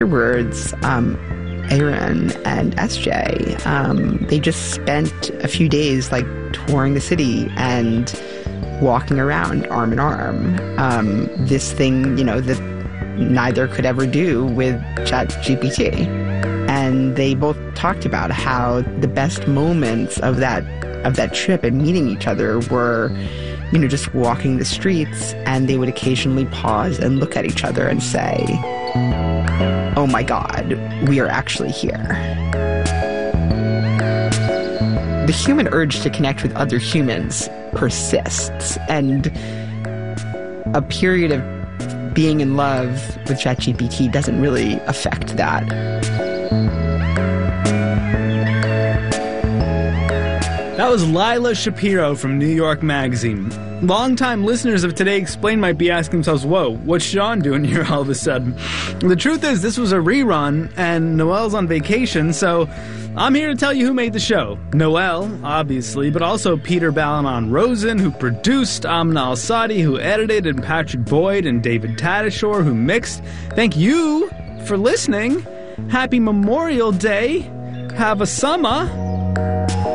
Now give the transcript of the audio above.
afterwards, Aaron and SJ, they just spent a few days like touring the city and walking around arm in arm. This thing, that neither could ever do with ChatGPT. And they both talked about how the best moments of that trip and meeting each other were, just walking the streets, and they would occasionally pause and look at each other and say, "Oh my God, we are actually here." The human urge to connect with other humans persists, and a period of being in love with ChatGPT doesn't really affect that. That was Lila Shapiro from New York Magazine. Longtime listeners of Today Explained might be asking themselves, whoa, what's Sean doing here all of a sudden? The truth is, this was a rerun, and Noelle's on vacation, so I'm here to tell you who made the show. Noelle, obviously, but also Peter Balanon-Rosen, who produced, Amna Al-Sadi, who edited, and Patrick Boyd and David Tadashore, who mixed. Thank you for listening. Happy Memorial Day. Have a summer.